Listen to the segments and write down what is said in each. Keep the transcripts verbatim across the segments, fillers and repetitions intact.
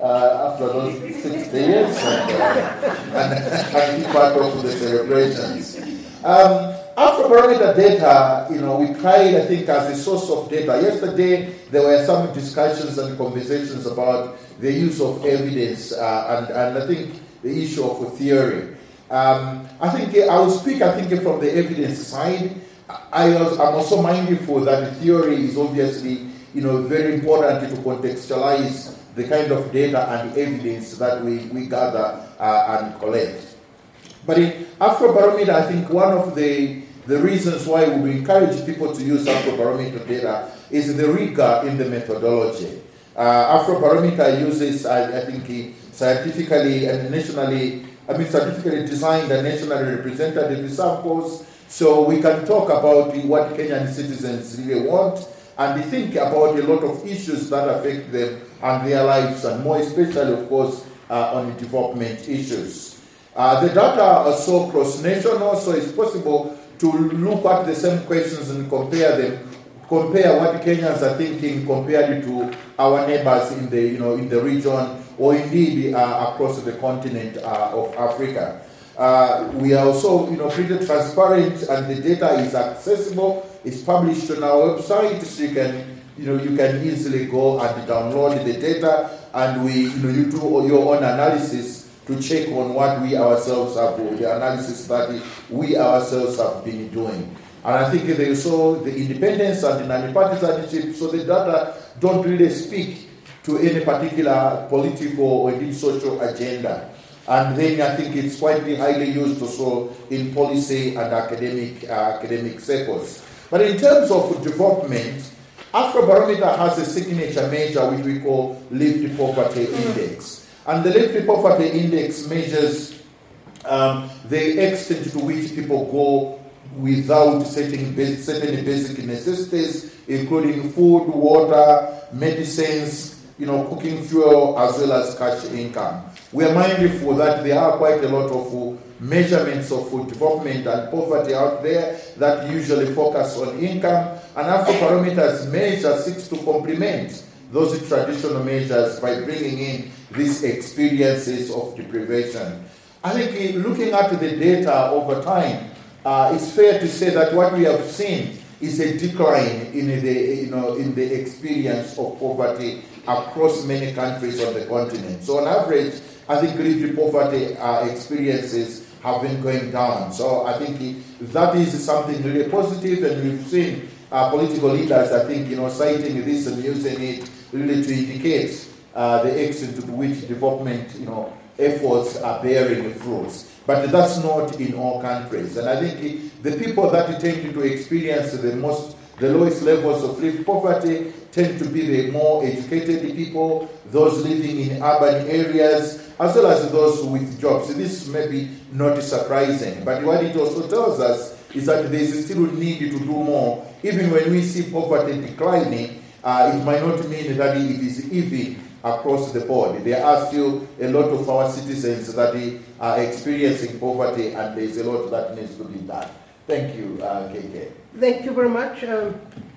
uh, after those sixty years and, uh, and, and be part of the celebrations. Um, Afrobarometer data, you know, we tried, I think, as a source of data. Yesterday, there were some discussions and conversations about the use of evidence uh, and, and I think the issue of theory. Um, I think I will speak, I think, from the evidence side. I was, I'm also mindful that theory is obviously, you know, very important to contextualize the kind of data and evidence that we, we gather uh, and collect. But in Afrobarometer, I think one of the, the reasons why we encourage people to use Afrobarometer data is the rigor in the methodology. Uh, Afrobarometer uses, I, I think, scientifically and nationally, I mean, scientifically designed and nationally representative samples, so we can talk about what Kenyan citizens really want and think about a lot of issues that affect them and their lives, and more especially, of course, uh, on development issues. Uh, the data are so cross-national, so it's possible to look at the same questions and compare them, compare what Kenyans are thinking compared to our neighbors in the, you know, in the region, or indeed uh, across the continent uh, of Africa. Uh, we are also, you know, pretty transparent, and the data is accessible. It's published on our website, so you can, you know, you can easily go and download the data, and we, you know, you do your own analysis to check on what we ourselves have, the analysis that we ourselves have been doing. And I think there is also the independence and the non-partisanship, so the data don't really speak to any particular political or indeed social agenda. And then I think it's quite highly used also in policy and academic uh, academic circles. But in terms of development, Afrobarometer has a signature measure which we call Lived Poverty Index. And the Lived Poverty Index measures um, the extent to which people go without certain basic, certain basic necessities, including food, water, medicines, you know, cooking fuel, as well as cash income. We are mindful that there are quite a lot of measurements of development and poverty out there that usually focus on income, and Afrobarometer's measure seeks to complement those traditional measures by bringing in these experiences of deprivation. I think looking at the data over time, uh, it's fair to say that what we have seen is a decline in the, you know, in the experience of poverty across many countries on the continent. So on average, I think lived poverty uh, experiences have been going down. So I think that is something really positive, and we've seen uh, political leaders, I think, you know, citing this and using it really to indicate uh, the extent to which development, you know, efforts are bearing fruits. But that's not in all countries. And I think the people that tend to experience the most, the lowest levels of lived poverty tend to be the more educated people, those living in urban areas, as well as those with jobs. This may be not surprising, but what it also tells us is that there is still need to do more. Even when we see poverty declining, uh, it might not mean that it is even across the board. There are still a lot of our citizens that are experiencing poverty, and there is a lot that needs to be done. Thank you, uh, K K. Thank you very much. Um,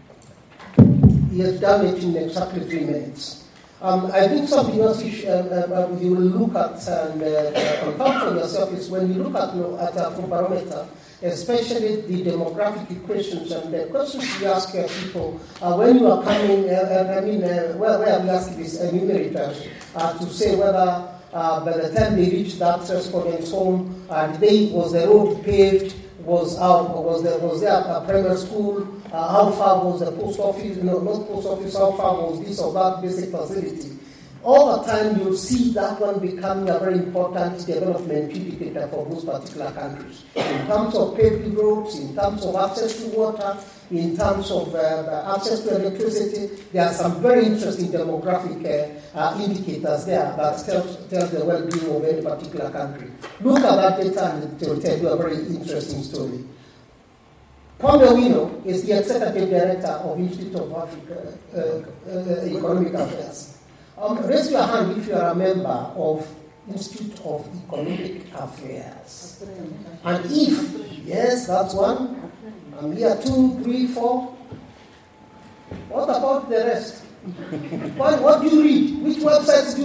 he has done it in exactly three minutes. Um, I think something else you, sh- uh, uh, you will look at and uh, confirm for yourself is when you look at, you know, at Afrobarometer, especially the demographic questions and the questions we ask uh, people uh, when you are coming, uh, I mean, uh, where, where we ask these enumerators uh, to say whether uh, by the time they reach that respondent's home, uh, they, was the road paved, was out, was there, was there a primary school, uh, how far was the post office, no, not post office, how far was this or that basic facility. All the time you'll see that one becoming a very important development indicator for those particular countries. In terms of paved roads, in terms of access to water, in terms of uh, access to electricity, there are some very interesting demographic uh, uh, indicators there that tells, tells the well-being of any particular country. Look at that data and it will tell you a very interesting story. Kwame Owino is the Executive Director of Institute of Africa uh, uh, Economic Affairs. Um, raise your hand if you are a member of Institute of Economic Affairs. And if, yes, that's one. I'm here, two, three, four. What about the rest? What, what do you read? Which websites do you